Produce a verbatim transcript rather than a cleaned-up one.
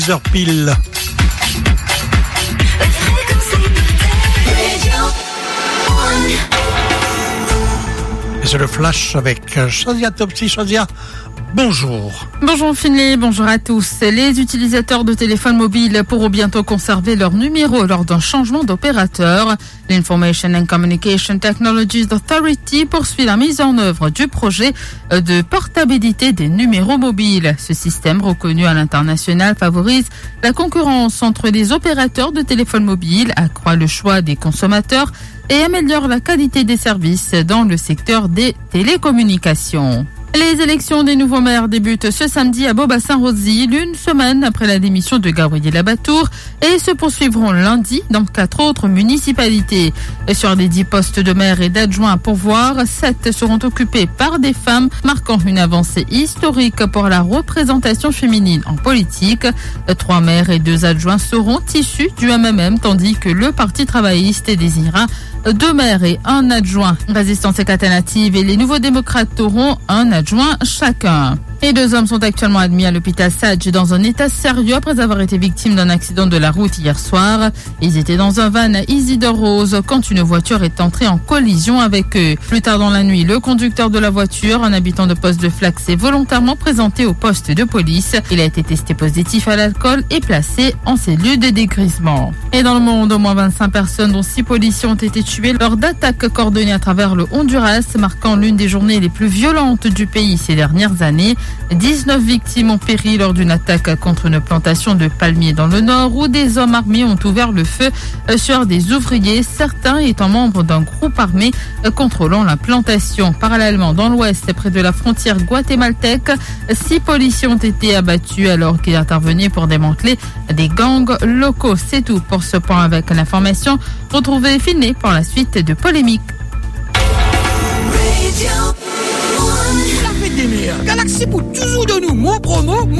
dix heures pile. Et c'est le flash avec Shazia Topsy. Shazia, bonjour. Bonjour Finlay, bonjour à tous. Les utilisateurs de téléphones mobiles pourront bientôt conserver leur numéro lors d'un changement d'opérateur. L'Information and Communication Technologies Authority poursuit la mise en œuvre du projet de portabilité des numéros mobiles. Ce système, reconnu à l'international, favorise la concurrence entre les opérateurs de téléphones mobiles, accroît le choix des consommateurs et améliore la qualité des services dans le secteur des télécommunications. Les élections des nouveaux maires débutent ce samedi à Beaubassin-Rossy, une semaine après la démission de Gabriel Abatour, et se poursuivront lundi dans quatre autres municipalités. Sur les dix postes de maire et d'adjoints à pourvoir, sept seront occupés par des femmes, marquant une avancée historique pour la représentation féminine en politique. Trois maires et deux adjoints seront issus du M M M, tandis que le Parti travailliste désignera deux maires et un adjoint. Résistance alternative et les Nouveaux démocrates auront un adjoint chacun. Et deux hommes sont actuellement admis à l'hôpital Sadj dans un état sérieux après avoir été victimes d'un accident de la route hier soir. Ils étaient dans un van à Isidore Rose quand une voiture est entrée en collision avec eux. Plus tard dans la nuit, le conducteur de la voiture, un habitant de poste de Flac, s'est volontairement présenté au poste de police. Il a été testé positif à l'alcool et placé en cellule de dégrisement. Et dans le monde, au moins vingt-cinq personnes, dont six policiers, ont été tués lors d'attaques coordonnées à travers le Honduras, marquant l'une des journées les plus violentes du pays ces dernières années. dix-neuf victimes ont péri lors d'une attaque contre une plantation de palmiers dans le nord où des hommes armés ont ouvert le feu sur des ouvriers, certains étant membres d'un groupe armé contrôlant la plantation. Parallèlement, dans l'ouest, près de la frontière guatémaltèque, six policiers ont été abattus alors qu'ils intervenaient pour démanteler des gangs locaux. C'est tout pour ce point avec l'information. Retrouvez Finlay pour la suite de Polémique. Galaxy pour toujours de nous, mon promo,